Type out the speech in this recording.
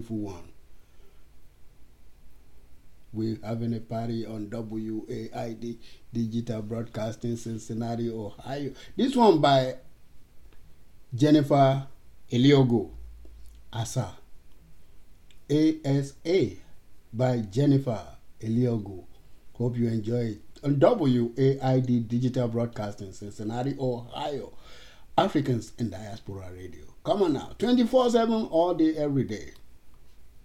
beautiful one. We're having a party on WAID Digital Broadcasting, Cincinnati, Ohio. This one by Jennifer Eliogo. ASA. ASA by Jennifer Eliogo. Hope you enjoy it. On WAID Digital Broadcasting, Cincinnati, Ohio. Africans in Diaspora Radio. Come on now. 24/7, all day, every day.